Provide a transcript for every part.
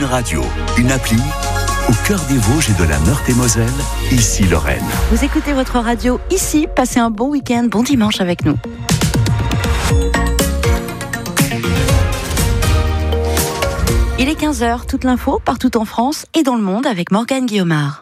Radio, une appli au cœur des Vosges et de la Meurthe-et-Moselle, ici Lorraine. Vous écoutez votre radio ici, passez un bon week-end, bon dimanche avec nous. Il est 15h, toute l'info partout en France et dans le monde avec Morgane Guillaumard.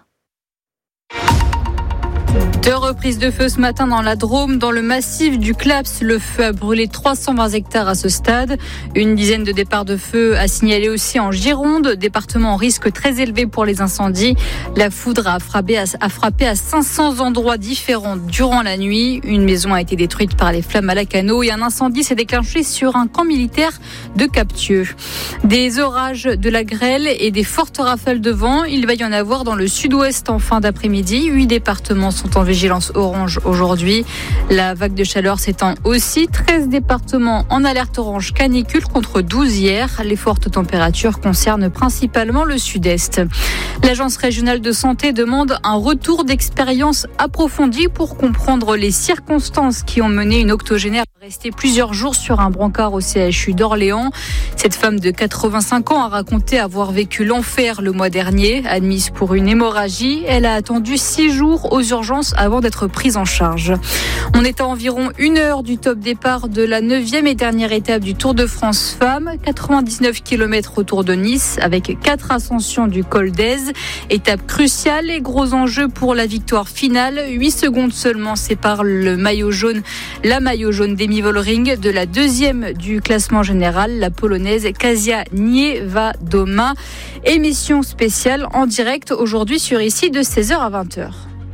2 reprises de feu ce matin dans la Drôme, dans le massif du Claps. Le feu a brûlé 320 hectares à ce stade. Une dizaine de départs de feu à signaler aussi en Gironde, département en risque très élevé pour les incendies. La foudre a frappé à 500 endroits différents durant la nuit. Une maison a été détruite par les flammes à Lacanau et un incendie s'est déclenché sur un camp militaire de Captieux. Des orages, de la grêle et des fortes rafales de vent. Il va y en avoir dans le sud-ouest en fin d'après-midi. 8 départements sont en vigilance orange aujourd'hui. La vague de chaleur s'étend aussi. 13 départements en alerte orange canicule contre 12 hier. Les fortes températures concernent principalement le sud-est. L'Agence régionale de santé demande un retour d'expérience approfondi pour comprendre les circonstances qui ont mené une octogénaire à rester plusieurs jours sur un brancard au CHU d'Orléans. Cette femme de 85 ans a raconté avoir vécu l'enfer le mois dernier. Admise pour une hémorragie, elle a attendu 6 jours aux urgences avant d'être prise en charge. On est à environ 1 heure du top départ de la 9e et dernière étape du Tour de France Femmes. 99 km autour de Nice avec 4 ascensions du col d'Èze. Étape cruciale et gros enjeu pour la victoire finale. 8 secondes seulement séparent la maillot jaune d'Emi Vollering de la 2e du classement général, la polonaise Kasia Niewiadoma. Émission spéciale en direct aujourd'hui sur ici de 16h à 20h.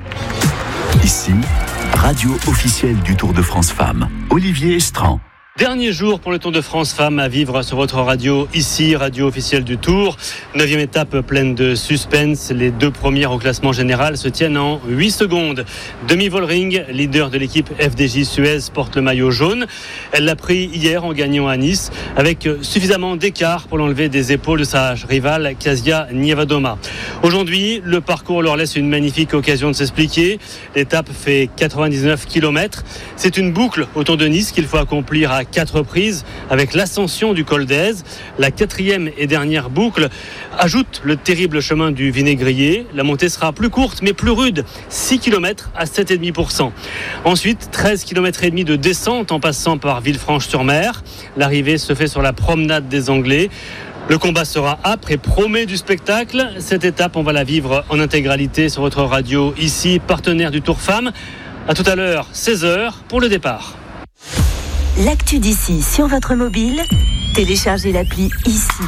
Ici, radio officielle du Tour de France Femmes. Olivier Estran. Dernier jour pour le Tour de France Femmes à vivre sur votre radio, ici, radio officielle du Tour. 9e étape pleine de suspense. Les 2 premières au classement général se tiennent en 8 secondes. Demi Vollering, leader de l'équipe FDJ Suez, porte le maillot jaune. Elle l'a pris hier en gagnant à Nice, avec suffisamment d'écart pour l'enlever des épaules de sa rivale Kasia Niewiadoma. Aujourd'hui, le parcours leur laisse une magnifique occasion de s'expliquer. L'étape fait 99 km. C'est une boucle autour de Nice qu'il faut accomplir à 4 reprises avec l'ascension du col d'Èze. La 4e et dernière boucle ajoute le terrible chemin du Vinaigrier. La montée sera plus courte mais plus rude, 6 km à 7,5%. Ensuite, 13 km et demi de descente en passant par Villefranche-sur-Mer. L'arrivée se fait sur la promenade des Anglais. Le combat sera âpre et promet du spectacle. Cette étape, on va la vivre en intégralité sur votre radio ici, partenaire du Tour Femmes. À tout à l'heure, 16h pour le départ. L'actu d'ici sur votre mobile, téléchargez l'appli ici.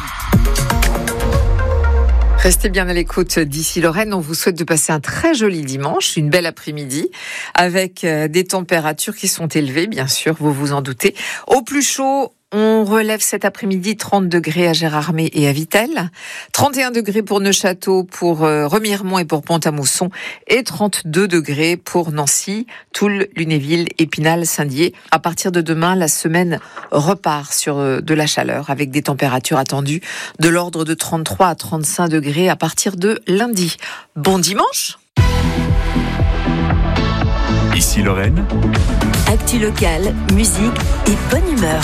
Restez bien à l'écoute d'ici Lorraine. On vous souhaite de passer un très joli dimanche, une belle après-midi, avec des températures qui sont élevées, bien sûr, vous vous en doutez. Au plus chaud, on relève cet après-midi 30 degrés à Gérardmer et à Vittel, 31 degrés pour Neufchâteau, pour Remiremont et pour Pont-à-Mousson, et 32 degrés pour Nancy, Toul, Lunéville, Épinal, Saint-Dié. À partir de demain, la semaine repart sur de la chaleur, avec des températures attendues de l'ordre de 33 à 35 degrés à partir de lundi. Bon dimanche! Ici Lorraine. Actu locale, musique et bonne humeur.